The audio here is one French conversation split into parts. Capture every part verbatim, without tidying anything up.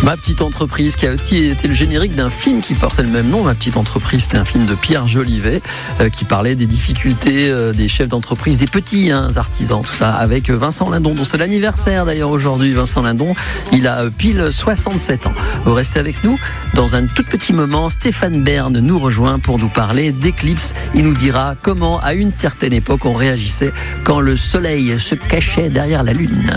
Ma petite entreprise, qui a aussi été le générique d'un film qui portait le même nom. Ma petite entreprise, c'était un film de Pierre Jolivet euh, qui parlait des difficultés euh, des chefs d'entreprise, des petits hein, artisans, tout ça, avec Vincent Lindon, dont c'est l'anniversaire d'ailleurs aujourd'hui. Vincent Lindon, il a pile soixante-sept ans. Vous restez avec nous. Dans un tout petit moment, Stéphane Bern nous rejoint pour nous parler d'éclipses. Il nous dira comment, à une certaine époque, on réagissait quand le soleil se cachait derrière la lune.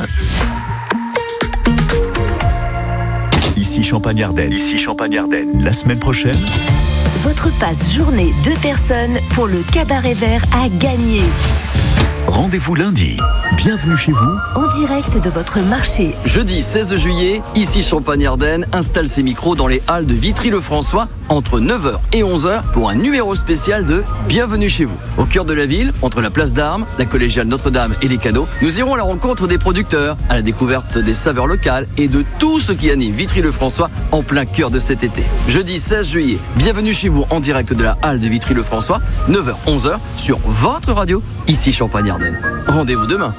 Ici Champagne-Ardenne. Ici Champagne-Ardenne. La semaine prochaine, votre passe journée deux personnes pour le Cabaret Vert à gagner. Rendez-vous lundi. Bienvenue chez vous. En direct de votre marché. Jeudi seize juillet, ici Champagne-Ardenne installe ses micros dans les halles de Vitry-le-François entre neuf heures et onze heures pour un numéro spécial de Bienvenue chez vous. Au cœur de la ville, entre la place d'Armes, la collégiale Notre-Dame et les canaux, nous irons à la rencontre des producteurs, à la découverte des saveurs locales et de tout ce qui anime Vitry-le-François en plein cœur de cet été. Jeudi seize juillet, Bienvenue chez vous en direct de la halle de Vitry-le-François, neuf heures onze heures sur votre radio, ici Champagne-Ardenne. Rendez-vous demain.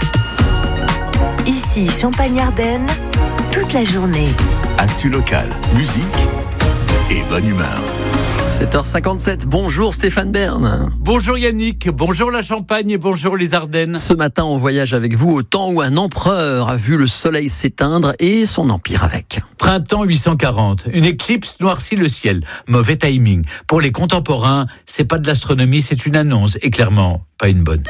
Ici Champagne-Ardenne, toute la journée. Actu local, musique et bonne humeur. sept heures cinquante-sept, bonjour Stéphane Bern. Bonjour Yannick, bonjour la Champagne et bonjour les Ardennes. Ce matin, on voyage avec vous au temps où un empereur a vu le soleil s'éteindre et son empire avec. Printemps huit cent quarante, une éclipse noircit le ciel. Mauvais timing. Pour les contemporains, c'est pas de l'astronomie, c'est une annonce et clairement pas une bonne.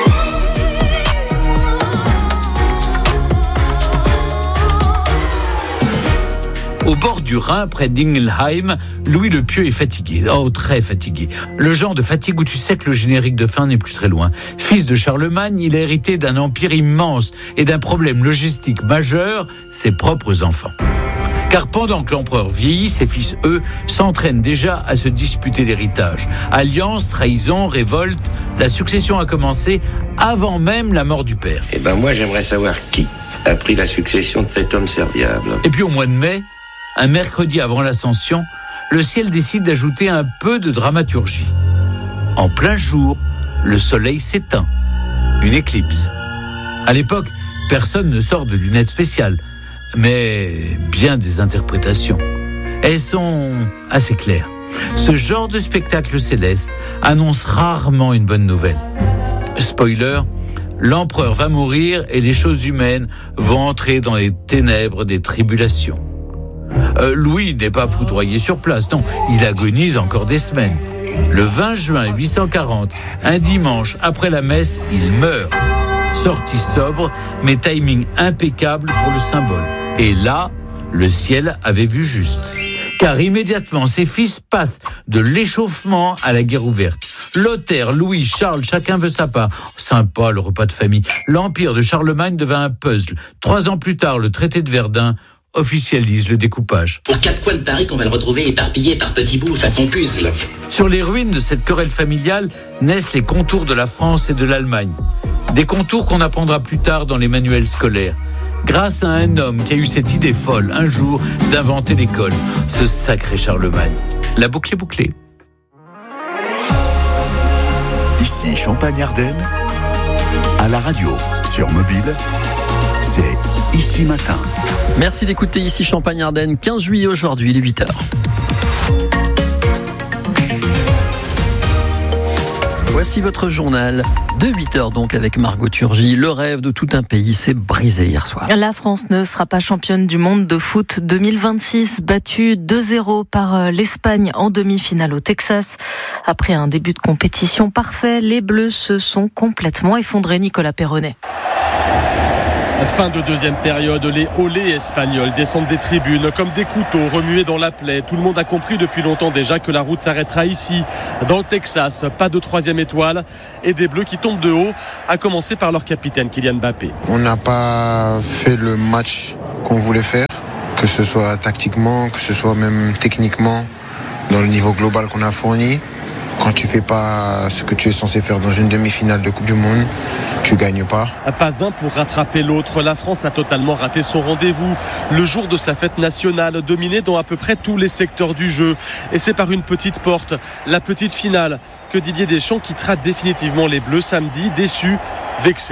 Au bord du Rhin, près d'Ingelheim, Louis le Pieux est fatigué. Oh, très fatigué. Le genre de fatigue où tu sais que le générique de fin n'est plus très loin. Fils de Charlemagne, il a hérité d'un empire immense et d'un problème logistique majeur, ses propres enfants. Car pendant que l'empereur vieillit, ses fils, eux, s'entraînent déjà à se disputer l'héritage. Alliance, trahison, révolte, la succession a commencé avant même la mort du père. Eh ben moi, j'aimerais savoir qui a pris la succession de cet homme serviable. Et puis au mois de mai, un mercredi avant l'Ascension, le ciel décide d'ajouter un peu de dramaturgie. En plein jour, le soleil s'éteint. Une éclipse. À l'époque, personne ne sort de lunettes spéciales, mais bien des interprétations. Elles sont assez claires. Ce genre de spectacle céleste annonce rarement une bonne nouvelle. Spoiler, l'empereur va mourir et les choses humaines vont entrer dans les ténèbres des tribulations. Euh, Louis n'est pas foudroyé sur place, non, il agonise encore des semaines. Le vingt juin huit cent quarante, un dimanche après la messe, il meurt. Sortie sobre, mais timing impeccable pour le symbole. Et là, le ciel avait vu juste. Car immédiatement, ses fils passent de l'échauffement à la guerre ouverte. Lothaire, Louis, Charles, chacun veut sa part. Sympa, le repas de famille. L'empire de Charlemagne devint un puzzle. Trois ans plus tard, le traité de Verdun officialise le découpage. Aux quatre coins de Paris qu'on va le retrouver éparpillé par petits bouts façon puzzle. Sur les ruines de cette querelle familiale naissent les contours de la France et de l'Allemagne. Des contours qu'on apprendra plus tard dans les manuels scolaires. Grâce à un homme qui a eu cette idée folle, un jour, d'inventer l'école. Ce sacré Charlemagne. La boucle est bouclée. Ici Champagne-Ardenne, à la radio, sur mobile, c'est Ici Matin. Merci d'écouter Ici Champagne-Ardenne, quinze juillet aujourd'hui, il est huit heures. Voici votre journal de huit heures donc avec Margot Turgy. Le rêve de tout un pays s'est brisé hier soir. La France ne sera pas championne du monde de foot deux mille vingt-six, battue deux zéro par l'Espagne en demi-finale au Texas. Après un début de compétition parfait, les Bleus se sont complètement effondrés. Nicolas Perronnet. Fin de deuxième période, les olés espagnols descendent des tribunes comme des couteaux remués dans la plaie. Tout le monde a compris depuis longtemps déjà que la route s'arrêtera ici, dans le Texas. Pas de troisième étoile et des Bleus qui tombent de haut, à commencer par leur capitaine Kylian Mbappé. On n'a pas fait le match qu'on voulait faire, que ce soit tactiquement, que ce soit même techniquement, dans le niveau global qu'on a fourni. Quand tu fais pas ce que tu es censé faire dans une demi-finale de Coupe du Monde, tu gagnes pas. Pas un pour rattraper l'autre. La France a totalement raté son rendez-vous. Le jour de sa fête nationale, dominée dans à peu près tous les secteurs du jeu. Et c'est par une petite porte, la petite finale, que Didier Deschamps quittera définitivement les Bleus samedi, déçu, vexé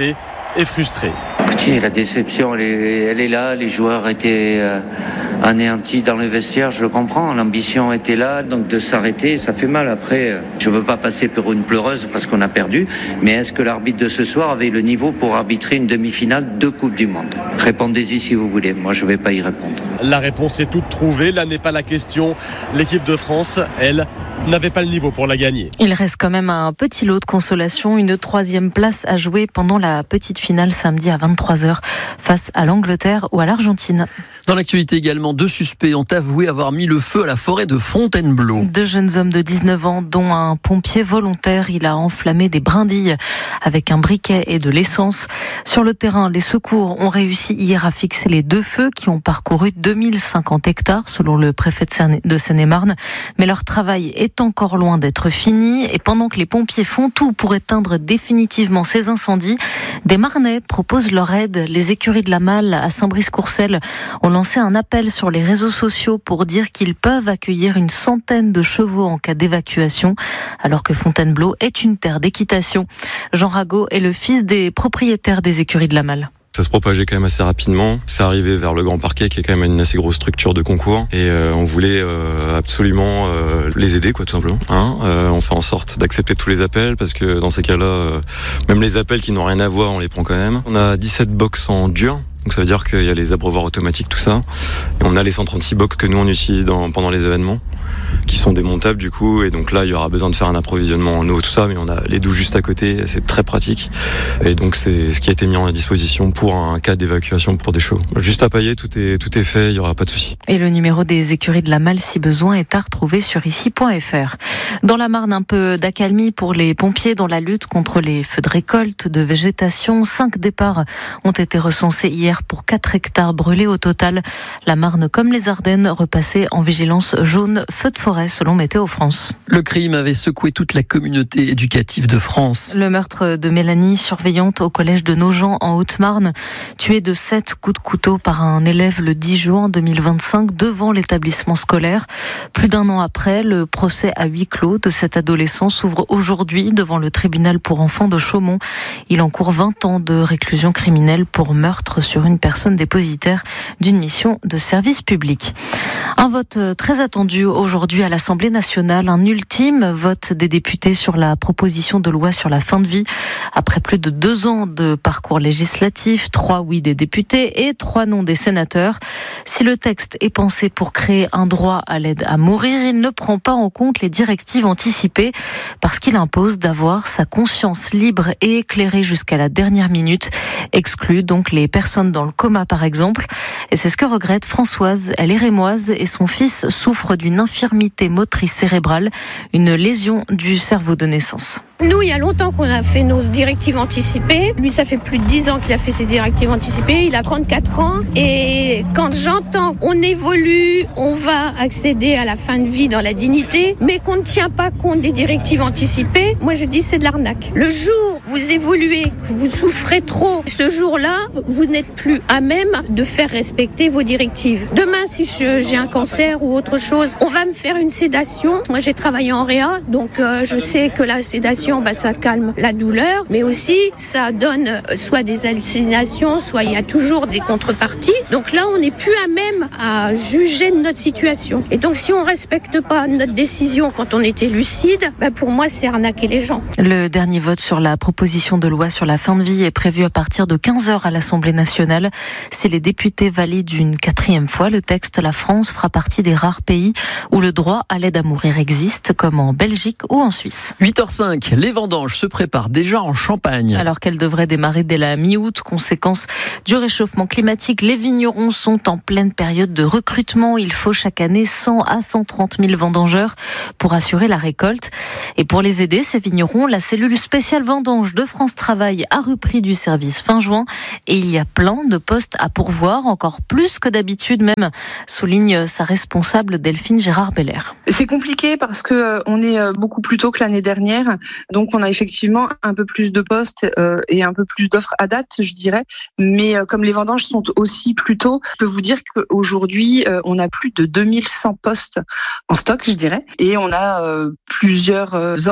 est frustré. Écoutez, la déception, elle est, elle est là. Les joueurs étaient euh, anéantis dans le vestiaire, je le comprends. L'ambition était là, donc de s'arrêter, ça fait mal. Après, euh, je ne veux pas passer pour une pleureuse parce qu'on a perdu, mais est-ce que l'arbitre de ce soir avait le niveau pour arbitrer une demi-finale de Coupe du Monde ? Répondez-y si vous voulez, moi je ne vais pas y répondre. La réponse est toute trouvée, là n'est pas la question. L'équipe de France, elle, n'avait pas le niveau pour la gagner. Il reste quand même un petit lot de consolation, une troisième place à jouer pendant la petite finale samedi à vingt-trois heures face à l'Angleterre ou à l'Argentine. Dans l'actualité également, deux suspects ont avoué avoir mis le feu à la forêt de Fontainebleau. Deux jeunes hommes de dix-neuf ans, dont un pompier volontaire. Il a enflammé des brindilles avec un briquet et de l'essence. Sur le terrain, les secours ont réussi hier à fixer les deux feux qui ont parcouru deux mille cinquante hectares, selon le préfet de Seine-et-Marne. Mais leur travail est encore loin d'être fini. Et pendant que les pompiers font tout pour éteindre définitivement ces incendies, des Marnais proposent leur aide. Les écuries de la Malle à Saint-Brice-Courcelles ont lancé un appel sur les réseaux sociaux pour dire qu'ils peuvent accueillir une centaine de chevaux en cas d'évacuation, alors que Fontainebleau est une terre d'équitation. Jean Rago est le fils des propriétaires des écuries de la Malle. Ça se propageait quand même assez rapidement. C'est arrivé vers le Grand Parquet, qui est quand même une assez grosse structure de concours. Et euh, on voulait euh, absolument euh, les aider, quoi, tout simplement. Hein euh, on fait en sorte d'accepter tous les appels, parce que dans ces cas-là, euh, même les appels qui n'ont rien à voir, on les prend quand même. On a dix-sept box en dur. Donc ça veut dire qu'il y a les abreuvoirs automatiques, tout ça. Et on a les cent trente-six box que nous on utilise dans, pendant les événements, qui sont démontables du coup. Et donc là, il y aura besoin de faire un approvisionnement en eau, tout ça. Mais on a les douches juste à côté, c'est très pratique. Et donc c'est ce qui a été mis en disposition pour un cas d'évacuation pour des chevaux. Juste à pailler, tout est, tout est fait, il n'y aura pas de souci. Et le numéro des écuries de la Malle, si besoin, est à retrouver sur ici point f r. Dans la Marne, un peu d'accalmie pour les pompiers dans la lutte contre les feux de récolte, de végétation. Cinq départs ont été recensés hier pour quatre hectares brûlés au total. La Marne, comme les Ardennes, repassée en vigilance jaune feu de forêt selon Météo France. Le crime avait secoué toute la communauté éducative de France. Le meurtre de Mélanie, surveillante au collège de Nogent en Haute-Marne, tuée de sept coups de couteau par un élève le dix juin deux mille vingt-cinq devant l'établissement scolaire. Plus d'un an après, le procès à huis clos de cet adolescent s'ouvre aujourd'hui devant le tribunal pour enfants de Chaumont. Il encourt vingt ans de réclusion criminelle pour meurtre sur une personne dépositaire d'une mission de service public. Un vote très attendu aujourd'hui à l'Assemblée nationale, un ultime vote des députés sur la proposition de loi sur la fin de vie. Après plus de deux ans de parcours législatif, trois oui des députés et trois non des sénateurs. Si le texte est pensé pour créer un droit à l'aide à mourir, il ne prend pas en compte les directives anticipées parce qu'il impose d'avoir sa conscience libre et éclairée jusqu'à la dernière minute, exclut donc les personnes dans le coma par exemple. Et c'est ce que regrette Françoise. Elle est rémoise et son fils souffre d'une infirmité motrice cérébrale, une lésion du cerveau de naissance. Nous, il y a longtemps qu'on a fait nos directives anticipées. Lui, ça fait plus de dix ans qu'il a fait ses directives anticipées. Il a trente-quatre ans. Et quand j'entends qu'on évolue, on va accéder à la fin de vie dans la dignité, mais qu'on ne tient pas compte des directives anticipées, moi je dis c'est de l'arnaque. Le jour où vous évoluez, que vous souffrez trop, ce jour-là, vous n'êtes plus à même de faire respecter vos directives. Demain, si je, j'ai un cancer ou autre chose, on va me faire une sédation. Moi, j'ai travaillé en réa, donc euh, je sais que la sédation, bah, ça calme la douleur, mais aussi ça donne soit des hallucinations, soit il y a toujours des contreparties. Donc là, on n'est plus à même à juger de notre situation. Et donc, si on respecte pas notre décision quand on était lucide, bah, pour moi, c'est arnaquer les gens. Le dernier vote sur la proposition de loi sur la fin de vie est prévu à partir de quinze heures à l'Assemblée nationale. Si les députés valident une quatrième fois le texte, la France fera partie des rares pays où le droit à l'aide à mourir existe, comme en Belgique ou en Suisse. huit heures cinq, les vendanges se préparent déjà en Champagne. Alors qu'elles devraient démarrer dès la mi-août, conséquence du réchauffement climatique, les vignerons sont en pleine période de recrutement. Il faut chaque année cent à cent trente mille vendangeurs pour assurer la récolte. Et pour les aider, ces vignerons, la cellule spéciale vendange de France Travail a repris du service fin juin et il y a plein de postes à pourvoir, encore plus que d'habitude même, souligne sa responsable Delphine Gérard-Beller. C'est compliqué parce que euh, on est euh, beaucoup plus tôt que l'année dernière, donc on a effectivement un peu plus de postes euh, et un peu plus d'offres à date, je dirais, mais euh, comme les vendanges sont aussi plus tôt, je peux vous dire qu'aujourd'hui euh, on a plus de deux mille cent postes en stock, je dirais, et on a euh, plusieurs euh, offres parfois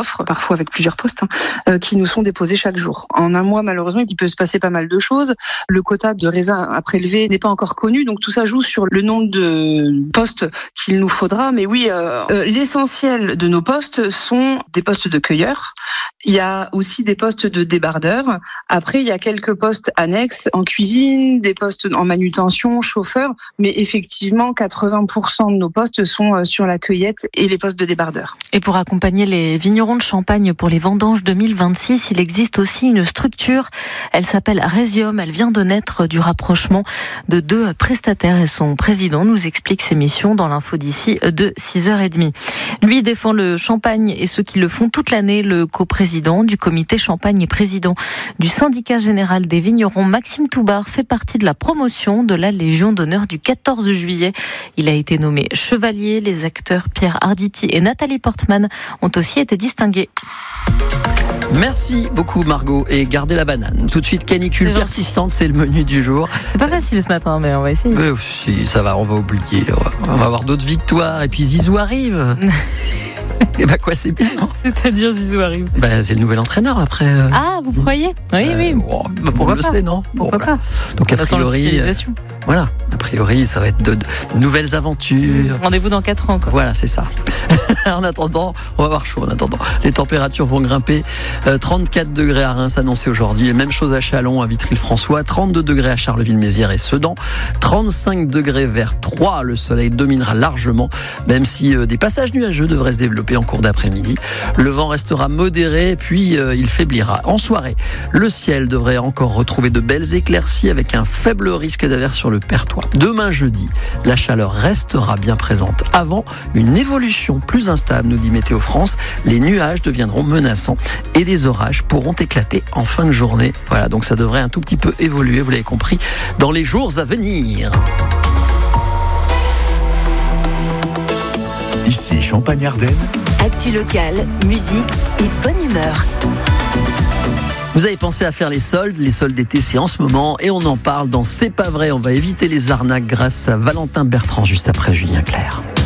parfois avec plusieurs postes, hein, euh, qui nous sont déposés chaque jour. En un mois, malheureusement, il peut se passer pas mal de choses. Le quota de raisins à prélever n'est pas encore connu, donc tout ça joue sur le nombre de postes qu'il nous faudra. Mais oui, euh, euh, l'essentiel de nos postes sont des postes de cueilleurs. Il y a aussi des postes de débardeurs. Après, il y a quelques postes annexes en cuisine, des postes en manutention, chauffeur. Mais effectivement, quatre-vingts pour cent de nos postes sont sur la cueillette et les postes de débardeurs. Et pour accompagner les vignerons de Champagne pour les vendanges deux mille vingt-six, il existe aussi une structure. Elle s'appelle Résium. Elle vient de naître du rapprochement de deux prestataires et son président nous explique ses missions dans l'info d'ici de six heures trente. Lui défend le champagne et ceux qui le font toute l'année. Le coprésident du comité Champagne et président du syndicat général des vignerons, Maxime Toubar, fait partie de la promotion de la Légion d'honneur du quatorze juillet. Il a été nommé chevalier. Les acteurs Pierre Arditi et Nathalie Portman ont aussi été distingués. Merci beaucoup Margot et gardez la banane. Tout de suite, canicule persistante, c'est le menu du jour. C'est pas facile ce matin, mais on va essayer. Mais si, ça va, on va oublier. On va avoir d'autres victoires et puis Zizou arrive. Et bah quoi, c'est bien, non? C'est-à-dire Zizou arrive. Bah c'est le nouvel entraîneur après. Euh... Ah, vous croyez? Oui, euh, oui. Oh, bah, on le pas. sait, non? Pourquoi bon, pas? Donc on a priori, euh, voilà, a priori, ça va être de, de nouvelles aventures. Rendez-vous dans quatre ans, quoi. Voilà, c'est ça. En attendant, on va avoir chaud. En attendant, les températures vont grimper. Euh, trente-quatre degrés à Reims annoncé aujourd'hui. Même chose à Châlons, à Vitry-le-François. trente-deux degrés à Charleville-Mézières et Sedan. trente-cinq degrés vers Troyes. Le soleil dominera largement, même si euh, des passages nuageux devraient se développer en cours d'après-midi. Le vent restera modéré, puis euh, il faiblira. En soirée, le ciel devrait encore retrouver de belles éclaircies avec un faible risque d'averse sur le Pertois. Demain jeudi, la chaleur restera bien présente. Avant une évolution plus instable, nous dit Météo France. Les nuages deviendront menaçants et des orages pourront éclater en fin de journée. Voilà, donc ça devrait un tout petit peu évoluer, vous l'avez compris, dans les jours à venir. Ici Champagne-Ardenne. Actu locale, musique et bonne humeur. Vous avez pensé à faire les soldes, les soldes d'été c'est en ce moment et on en parle dans C'est pas vrai, on va éviter les arnaques grâce à Valentin Bertrand juste après Julien Clerc.